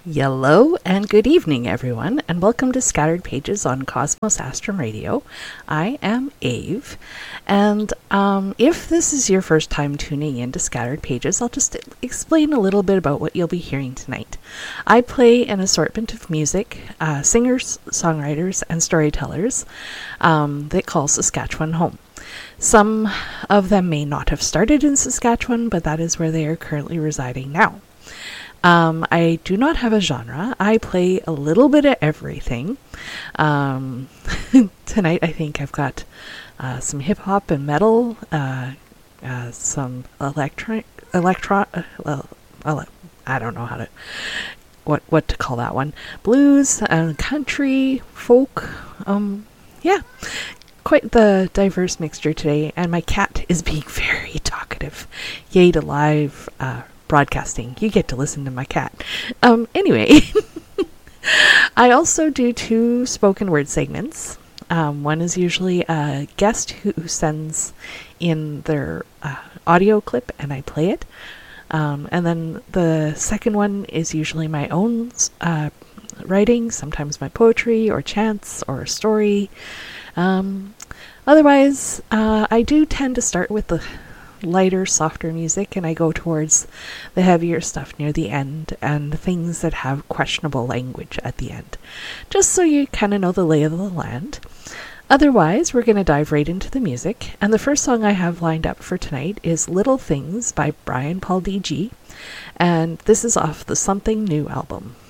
Hello and good evening, everyone, and welcome to Scattered Pages on Cosmos Astrum Radio. I am Ave, and if this is your first time tuning in to Scattered Pages, I'll just explain a little bit about what you'll be hearing tonight. I play an assortment of music, singers, songwriters, and storytellers that call Saskatchewan home. Some of them may not have started in Saskatchewan, but that is where they are currently residing now. I do not have a genre. I play a little bit of everything. Tonight I think I've got some hip-hop and metal, some I don't know how to, what to call that one, blues, country, folk, yeah, quite the diverse mixture today, and my cat is being very talkative. Yay to live, broadcasting. You get to listen to my cat. Anyway, I also do 2 spoken word segments. One is usually a guest who sends in their audio clip and I play it. And then the second one is usually my own writing, sometimes my poetry or chants or a story. Otherwise, I do tend to start with the lighter, softer music, and I go towards the heavier stuff near the end and things that have questionable language at the end, just so you kind of know the lay of the land. Otherwise, we're going to dive right into the music, and the first song I have lined up for tonight is Little Things by Brian Paul DG, and this is off the Something New album.